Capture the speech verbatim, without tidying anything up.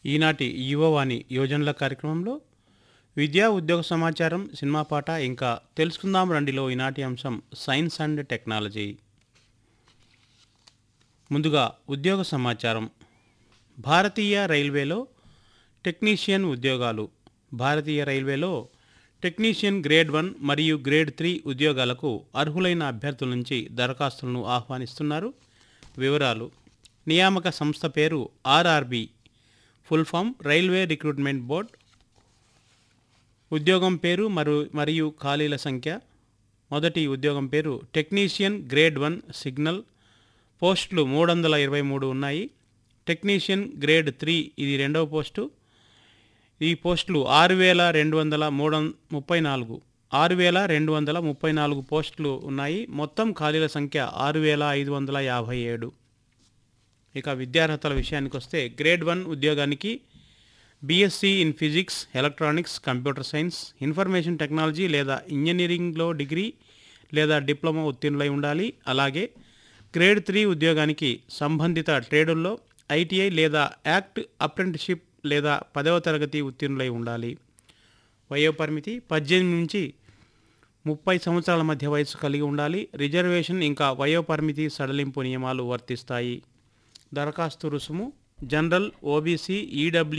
ఈనాటి యువవాణి యోజనల కార్యక్రమంలో విద్యా ఉద్యోగ సమాచారం, సినిమా పాట, ఇంకా తెలుసుకుందాం రండిలో ఈనాటి అంశం సైన్స్ అండ్ టెక్నాలజీ. ముందుగా ఉద్యోగ సమాచారం. భారతీయ రైల్వేలో టెక్నీషియన్ ఉద్యోగాలు. భారతీయ రైల్వేలో టెక్నీషియన్ గ్రేడ్ వన్ మరియు గ్రేడ్ త్రీ ఉద్యోగాలకు అర్హులైన అభ్యర్థుల నుంచి దరఖాస్తులను ఆహ్వానిస్తున్నారు. వివరాలు: నియామక సంస్థ పేరు RRB, full form railway recruitment board. ఉద్యోగం పేరు మరియు మరియు ఖాళీల సంఖ్య. మొదటి ఉద్యోగం పేరు టెక్నీషియన్ గ్రేడ్ వన్ సిగ్నల్. పోస్టులు మూడు వందల ఇరవై మూడు ఉన్నాయి. టెక్నీషియన్ గ్రేడ్ త్రీ ఇది రెండవ పోస్టు. ఈ పోస్టులు ఆరు వేల రెండు వందల మూడు ముప్పై నాలుగు ఆరు వేల రెండు వందల ముప్పై నాలుగు పోస్టులు ఉన్నాయి. మొత్తం ఖాళీల సంఖ్య ఆరు వేల ఐదు వందల యాభై ఏడు. ఇక విద్యార్హతల విషయానికి వస్తే గ్రేడ్ వన్ ఉద్యోగానికి BSc in physics, electronics, computer science, information technology లేదా ఇంజనీరింగ్లో డిగ్రీ లేదా డిప్లొమా ఉత్తీర్ణులై ఉండాలి. అలాగే గ్రేడ్ త్రీ ఉద్యోగానికి సంబంధిత ట్రేడుల్లో ఐటీఐ లేదా యాక్ట్ అప్రెంటిస్షిప్ లేదా పదవ తరగతి ఉత్తీర్ణులై ఉండాలి. వయోపరిమితి పద్దెనిమిది నుంచి ముప్పై సంవత్సరాల మధ్య వయసు కలిగి ఉండాలి. రిజర్వేషన్ ఇంకా వయోపరిమితి సడలింపు నియమాలు వర్తిస్తాయి. దరఖాస్తు రుసుము జనరల్, ఓబీసీ, ఈడబ్ల్యూ